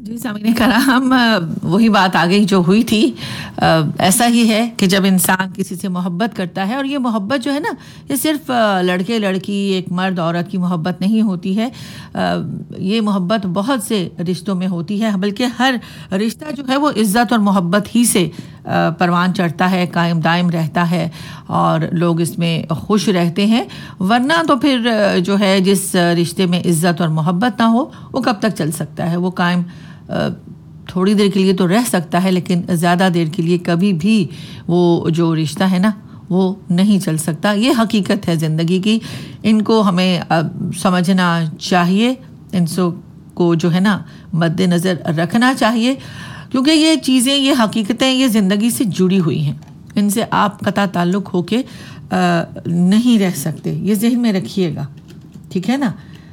जी सामीने कराम, वही बात आ गई जो हुई थी। ऐसा ही है कि जब इंसान किसी से मोहब्बत करता है, और ये मोहब्बत जो है ना, ये सिर्फ लड़के लड़की, एक मर्द औरत की मोहब्बत नहीं होती है। ये मोहब्बत बहुत से रिश्तों में होती है, बल्कि हर रिश्ता जो है वो इज़्ज़त और मोहब्बत ही से परवान चढ़ता है, कायम दायम रहता है और लोग इसमें खुश रहते हैं। वरना तो फिर जो है जिस रिश्ते में इज़्ज़त और मोहब्बत ना हो वो कब तक चल सकता है। वो कायम थोड़ी देर के लिए तो रह सकता है, लेकिन ज़्यादा देर के लिए कभी भी वो जो रिश्ता है ना वो नहीं चल सकता। ये हकीकत है ज़िंदगी की, इनको हमें समझना चाहिए, इनको को जो है ना मद्देनज़र रखना चाहिए, क्योंकि ये चीज़ें, ये हकीकतें, ये ज़िंदगी से जुड़ी हुई हैं। इनसे आप कता ताल्लुक़ होके नहीं रह सकते, ये ज़हन में रखिएगा, ठीक है ना।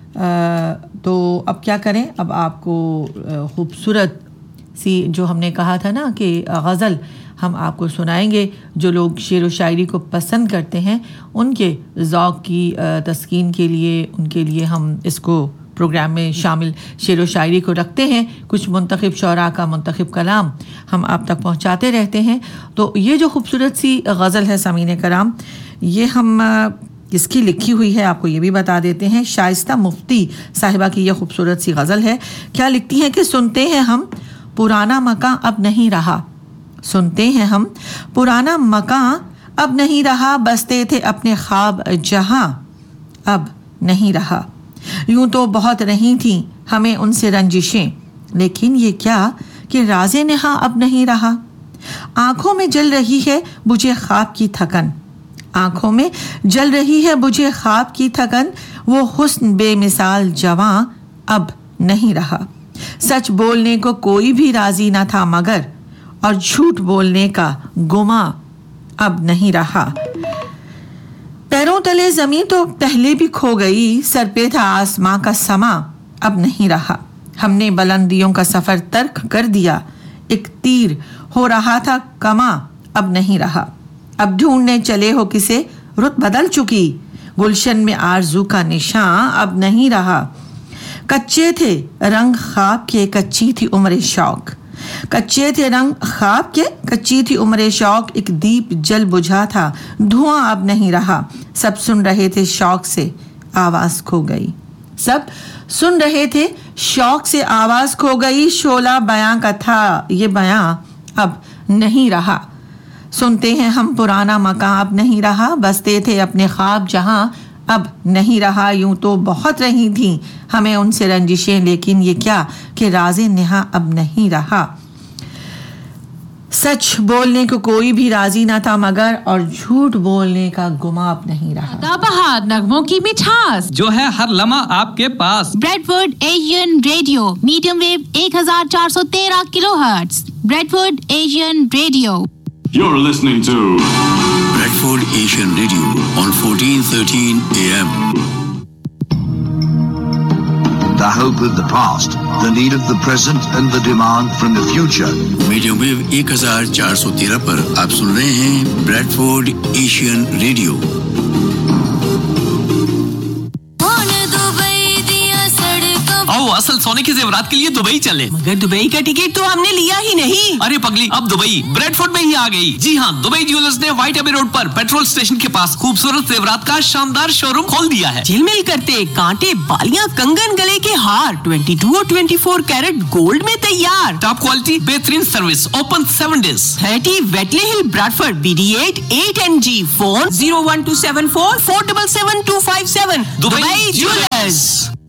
तो अब क्या करें, अब आपको खूबसूरत सी जो हमने कहा था ना कि गज़ल हम आपको सुनाएंगे। जो लोग शेर व शायरी को पसंद करते हैं उनके ज़ौक़ की तस्कीन के लिए, उनके लिए हम इसको प्रोग्राम में शामिल शेर व शायरी को रखते हैं। कुछ मुंतखब शौरा का मुंतखब कलाम हम आप तक पहुँचाते रहते हैं। तो ये जो खूबसूरत सी गज़ल है सामीने कराम, ये हम किसकी लिखी हुई है आपको ये भी बता देते हैं। शाइस्ता मुफ्ती साहिबा की यह खूबसूरत सी गज़ल है। क्या लिखती हैं कि सुनते हैं हम पुराना मकां अब नहीं रहा, सुनते हैं हम पुराना मकां अब नहीं रहा, बसते थे अपने ख्वाब जहां अब नहीं रहा। यूं तो बहुत रही थी हमें उनसे रंजिशें, लेकिन ये क्या कि राज़े नेहा अब नहीं रहा। आँखों में जल रही है बुझे ख्वाब की थकन, आँखों में जल रही है बुझे ख्वाब की थकन, वो हुस्न बेमिसाल जवां अब नहीं रहा। सच बोलने को कोई भी राजी ना था मगर, और झूठ बोलने का गुमा अब नहीं रहा। पैरों तले ज़मीन तो पहले भी खो गई, सर पे था आसमां का समा अब नहीं रहा। हमने बुलंदियों का सफ़र तर्क कर दिया, एक तीर हो रहा था कमा अब नहीं रहा। अब ढूंढने चले हो किसे रुत बदल चुकी, गुलशन में आरज़ू का निशान अब नहीं रहा। कच्चे थे रंग ख्वाब के, कच्ची थी उम्र शौक, कच्चे थे रंग ख्वाब के, कच्ची थी उम्र शौक। एक दीप जल बुझा था धुआं अब नहीं रहा। सब सुन रहे थे शौक से आवाज़ खो गई, सब सुन रहे थे शौक से आवाज़ खो गई। शोला बयां का था ये बयां अब नहीं रहा। सुनते हैं हम पुराना मकां अब नहीं रहा, बसते थे अपने ख्वाब जहां अब नहीं रहा। यूं तो बहुत रही थी हमें उनसे रंजिशें, लेकिन ये क्या कि राज़े नेहा अब नहीं रहा। सच बोलने को कोई भी राजी ना था मगर, और झूठ बोलने का गुमा अब नहीं रहा। सदाबहार नगमों की मिठास जो है हर लम्हा आपके पास। Bradford Asian radio, medium wave 1413 kilohertz. Bradford Asian radio. You're listening to Bradford Asian Radio on 1413 AM. The hope of the past, the need of the present and the demand from the future. Medium wave 1413 पर आप सुन रहे हैं Bradford Asian Radio. आओ असल सोने के जेवरात के लिए दुबई चले। मगर दुबई का टिकट तो हमने लिया ही नहीं। अरे पगली, अब दुबई ब्रेडफोर्ड में ही आ गई। जी हाँ, दुबई ज्वेलर्स ने व्हाइट एबी रोड पर पेट्रोल स्टेशन के पास खूबसूरत जेवरात का शानदार शोरूम खोल दिया है। झिलमिल करते कांटे, बालियां, कंगन, गले के हार 22 और 24 कैरेट गोल्ड में तैयार। टॉप क्वालिटी, बेहतरीन सर्विस, ओपन 7 days। 30 वेटले हिल Bradford BD8 8NG। Phone 01274 477 257। Dubai jewellers.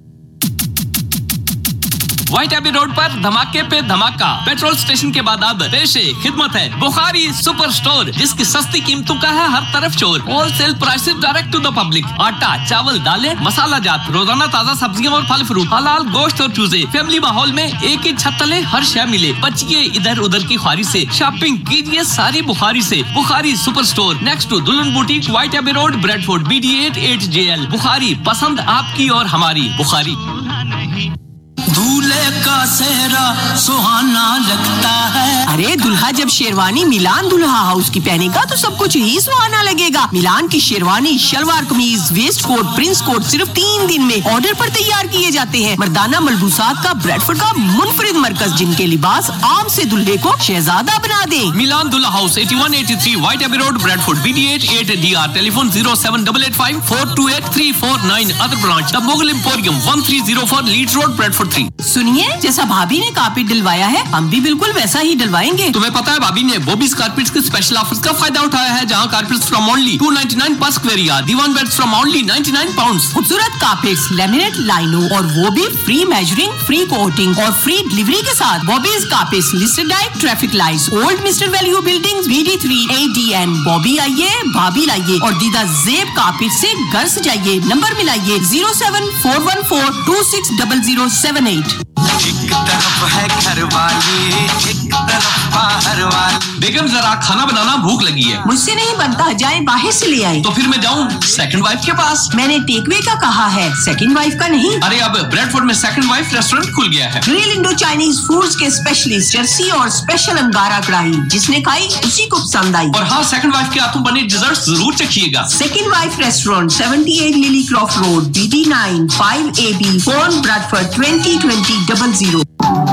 White AB road पर धमाके पे धमाका। पेट्रोल स्टेशन के बाद अब पेशे खिदमत है बुखारी सुपर स्टोर, जिसकी सस्ती कीमतों का है हर तरफ शोर। Wholesale prices direct to the public. आटा, चावल, दालें, मसाला जात, रोजाना ताजा सब्जियां और फल फ्रूट, हलाल गोश्त और चूजे। फैमिली माहौल में एक ही छत तले हर शय मिले। बचिए इधर उधर की ख्वारी से, शॉपिंग कीजिए सारी बुखारी से। Bukhari super store next to दुल्हन boutique, white AB road, Bradford BD8 8JL। Bukhari, पसंद आपकी और हमारी बुखारी। दूल्हे का सेहरा सुहाना लगता है। अरे दुल्हा जब शेरवानी मिलान दुल्हा हाउस की पहनेगा तो सब कुछ ही सुहाना लगेगा। मिलान की शेरवानी, शलवार कमीज, वेस्ट कोट, प्रिंस कोट सिर्फ 3 दिन में ऑर्डर पर तैयार किए जाते हैं। मर्दाना मलबूसात का ब्रेडफोर्ड का मुनफरिद मरकज, जिनके लिबास आम से दुल्हे को शहजादा बना दे। मिलान दुल्हा house 8183 white AB road, Bradford, BD8 8DR, telephone 07885 428 349। Other branch the Mughal emporium 1304 Leeds road, Bradford 3। सुनिए, जैसा भाभी ने कारपेट डलवाया है हम भी बिल्कुल वैसा ही डलवाएंगे। तुम्हें पता है भाभी ने बॉबीज कारपेट्स के स्पेशल ऑफर्स का फायदा उठाया है, जहां कारपेट्स फ्रॉम ओनली 299 पर square yard, Diwan beds from only 99 pounds. खूबसूरत कारपेट्स, लैमिनेट लाइनों और वो भी फ्री मेजरिंग, फ्री कोटिंग और फ्री डिलीवरी के साथ। Bobby's carpets listed diet, traffic lights, old mister value buildings, BD3 ADN। Bobby आइए, भाभी लाइए और दीदा जेब कारपेट से घर सजाइए। नंबर मिलाइए 07414260078। एक तरफ है घरवाली, एक तरफ बाहर वाली। बेगम जरा खाना बनाना, भूख लगी है। मुझसे नहीं बनता, जाए बाहर से ले आए। तो फिर मैं जाऊं सेकंड वाइफ के पास? मैंने टेकवे का कहा है, सेकंड वाइफ का नहीं। अरे अब ब्रेडफोर्ड में सेकंड वाइफ रेस्टोरेंट खुल गया है। ग्रिल इंडो चाइनीज फूड्स के स्पेशलिस्ट जर्सी और स्पेशल अंगारा कढ़ाई, जिसने खाई उसी को पसंद आई। और हाँ, सेकंड वाइफ के हाथों बने डिजर्ट जरूर चखिएगा। Second wife restaurant 78 lily craft road, BD9 5AB, phone Bradford 2020 00।